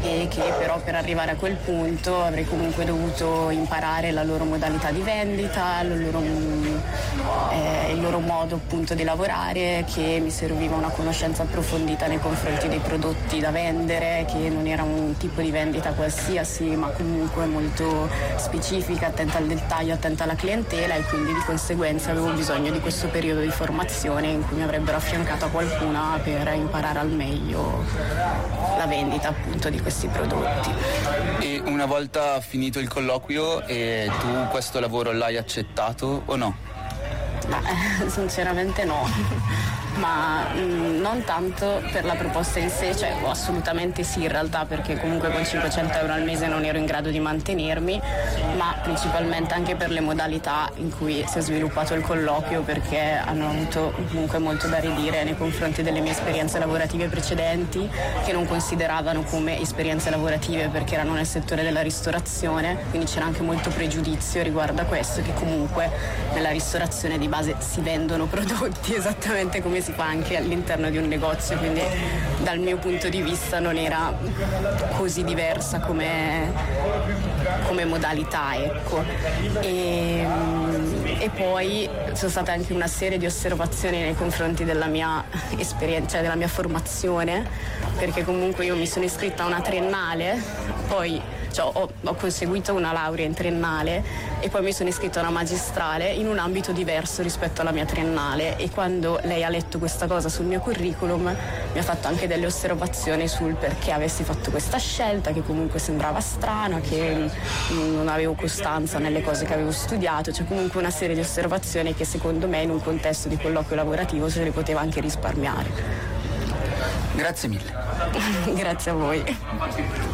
e che però per arrivare a quel punto avrei comunque dovuto imparare la loro modalità di vendita, il loro modo appunto di lavorare, che mi serviva una conoscenza approfondita nei confronti dei prodotti da vendere, che non era un tipo di vendita qualsiasi ma comunque molto specifica, attenta al dettaglio, attenta alla clientela, e quindi di conseguenza avevo bisogno di questo periodo di formazione in cui mi avrebbero affiancato a qualcuna per imparare al meglio la vendita appunto di questi prodotti. E una volta finito il colloquio, tu questo lavoro l'hai accettato o no? Sinceramente no. Ma non tanto per la proposta in sé, cioè assolutamente sì in realtà, perché comunque con 500 euro al mese non ero in grado di mantenermi, ma principalmente anche per le modalità in cui si è sviluppato il colloquio, perché hanno avuto comunque molto da ridire nei confronti delle mie esperienze lavorative precedenti, che non consideravano come esperienze lavorative perché erano nel settore della ristorazione, quindi c'era anche molto pregiudizio riguardo a questo, che comunque nella ristorazione di base si vendono prodotti esattamente come si fa anche all'interno di un negozio, quindi dal mio punto di vista non era così diversa come modalità, ecco. E poi sono state anche una serie di osservazioni nei confronti della mia esperienza, cioè della mia formazione, perché comunque io mi sono iscritta a una triennale, poi ho conseguito una laurea in triennale e poi mi sono iscritta a una magistrale in un ambito diverso rispetto alla mia triennale, e quando lei ha letto questa cosa sul mio curriculum mi ha fatto anche delle osservazioni sul perché avessi fatto questa scelta, che comunque sembrava strana, che non avevo costanza nelle cose che avevo studiato, cioè comunque una serie di osservazioni che secondo me in un contesto di colloquio lavorativo se le poteva anche risparmiare. Grazie mille. Grazie a voi.